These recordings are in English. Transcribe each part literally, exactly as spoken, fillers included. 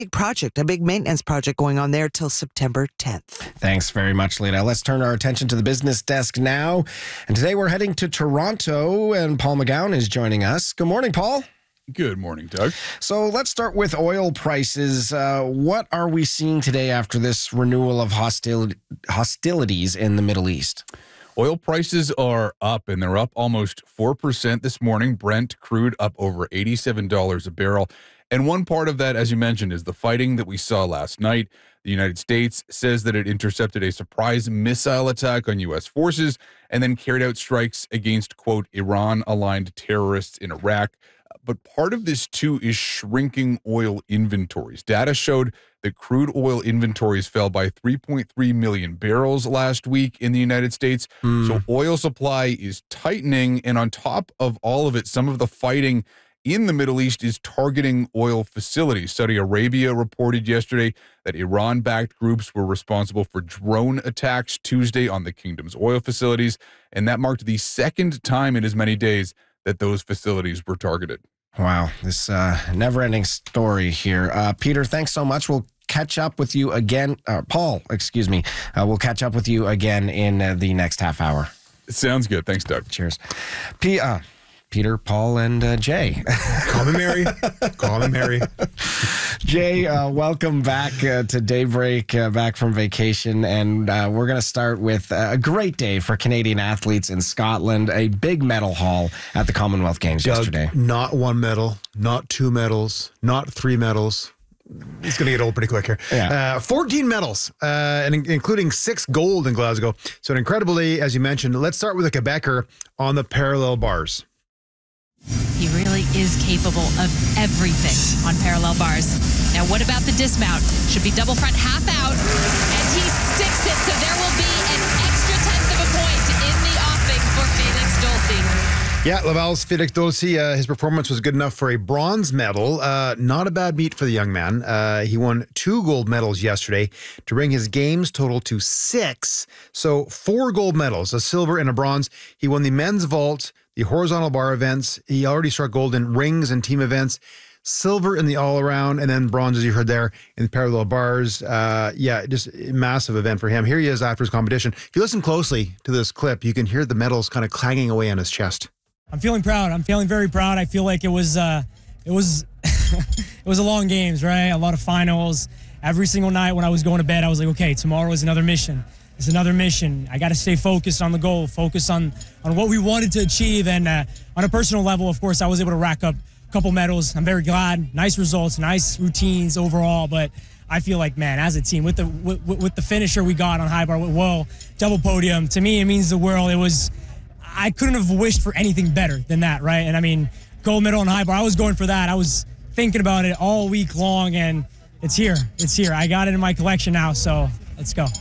big project, a big maintenance project going on there till September tenth. Thanks very much, Lena. Let's turn our attention to the business desk now. And today we're heading to Toronto, and Paul McGowan is joining us. Good morning, Paul. Good morning, Doug. So let's start with oil prices. Uh, what are we seeing today after this renewal of hostil- hostilities in the Middle East? Oil prices are up, and they're up almost four percent this morning. Brent crude up over eighty-seven dollars a barrel. And one part of that, as you mentioned, is the fighting that we saw last night. The United States says that it intercepted a surprise missile attack on U S forces and then carried out strikes against, quote, Iran-aligned terrorists in Iraq. But part of this, too, is shrinking oil inventories. Data showed that crude oil inventories fell by three point three million barrels last week in the United States. Mm. So oil supply is tightening. And on top of all of it, some of the fighting in the Middle East is targeting oil facilities. Saudi Arabia reported yesterday that Iran-backed groups were responsible for drone attacks Tuesday on the kingdom's oil facilities. And that marked the second time in as many days that those facilities were targeted. Wow, this uh, never-ending story here. Uh, Peter, thanks so much. We'll catch up with you again. Uh, Paul, excuse me. Uh, we'll catch up with you again in uh, the next half hour. It sounds good. Thanks, Doug. Cheers. P- uh, Peter, Paul, and uh, Jay. Call me Mary. Call me Mary. Jay, uh, welcome back uh, to Daybreak, uh, back from vacation. And uh, we're going to start with uh, a great day for Canadian athletes in Scotland, a big medal haul at the Commonwealth Games Doug, yesterday. Not one medal, not two medals, not three medals. It's going to get old pretty quick here. Yeah. Uh, fourteen medals, uh, and in- including six gold in Glasgow. So an incredible day, as you mentioned. Let's start with a Quebecer on the parallel bars. He really is capable of everything on parallel bars. Now, what about the dismount? Should be double front half out, and he sticks it, so there will be an extra tenth of a point in the offing for Felix Dulcie. Yeah, Laval's Felix Dulcie, uh, his performance was good enough for a bronze medal. Uh, not a bad meet for the young man. Uh, he won two gold medals yesterday to bring his games total to six. So four gold medals, a silver and a bronze. He won the men's vault, the horizontal bar events. He already struck gold in rings and team events, silver in the all-around, and then bronze, as you heard there, in the parallel bars. Uh, yeah, just a massive event for him. Here he is after his competition. If you listen closely to this clip, you can hear the medals kind of clanging away on his chest. I'm feeling proud. I'm feeling very proud. I feel like it was, uh, it was, it was a long games, right? A lot of finals. Every single night when I was going to bed, I was like, okay, tomorrow is another mission. It's another mission. I got to stay focused on the goal, focus on, on what we wanted to achieve. And uh, on a personal level, of course, I was able to rack up a couple medals. I'm very glad. Nice results, nice routines overall. But I feel like, man, as a team, with the with, with the finisher we got on high bar with Will, double podium, to me, it means the world. It was, I couldn't have wished for anything better than that, right? And I mean, gold medal on high bar, I was going for that. I was thinking about it all week long, and it's here. It's here. I got it in my collection now, so let's go.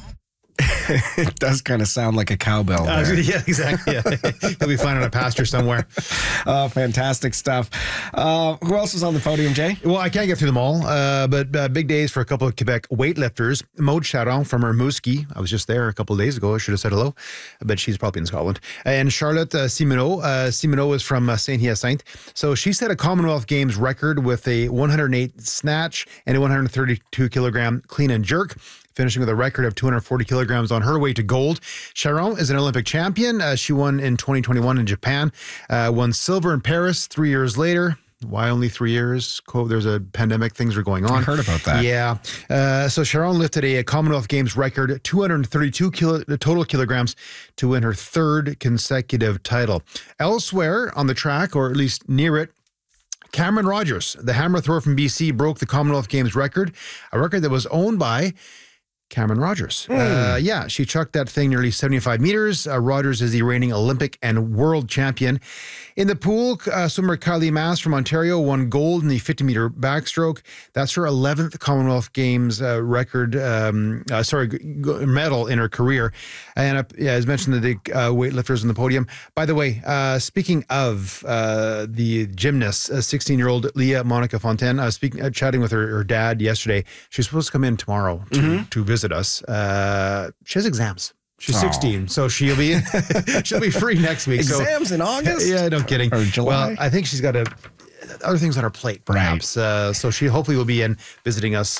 It does kind of sound like a cowbell. Uh, yeah, exactly. Yeah. He'll be finding a pasture somewhere. Oh, fantastic stuff. Uh, who else is on the podium, Jay? Well, I can't get through them all, uh, but uh, big days for a couple of Quebec weightlifters. Maud Charon from Rimouski. I was just there a couple of days ago. I should have said hello, but she's probably in Scotland. And Charlotte uh, Simoneau. Uh, Simoneau is from uh, Saint Hyacinthe. So she set a Commonwealth Games record with a one hundred eight snatch and a one hundred thirty-two kilogram clean and jerk, finishing with a record of two hundred forty kilograms on her way to gold. Charon is an Olympic champion. Uh, she won in twenty twenty-one in Japan, uh, won silver in Paris three years later. Why only three years? There's a pandemic. Things are going on. I heard about that. Yeah. Uh, so Charon lifted a Commonwealth Games record, two hundred thirty-two kilo, total kilograms, to win her third consecutive title. Elsewhere on the track, or at least near it, Cameron Rogers, the hammer thrower from B C, broke the Commonwealth Games record, a record that was owned by Cameron Rogers. Mm. Uh, yeah, she chucked that thing nearly seventy-five meters. Uh, Rogers is the reigning Olympic and world champion. In the pool, uh, swimmer Kylie Mass from Ontario won gold in the fifty-meter backstroke. That's her eleventh Commonwealth Games uh, record, um, uh, sorry, g- g- medal in her career. And uh, yeah, as mentioned, the uh, weightlifters on the podium. By the way, uh, speaking of uh, the gymnast, sixteen-year-old Leah Monica Fontaine, I was speaking, uh, chatting with her, her dad yesterday. She's supposed to come in tomorrow to, mm-hmm. to visit us. Uh, she has exams. She's Aww. sixteen, so she'll be she'll be free next week. Exams so, in August? Yeah, no kidding. Or July? Well, I think she's got a other things on her plate, perhaps. Uh, so she hopefully will be in visiting us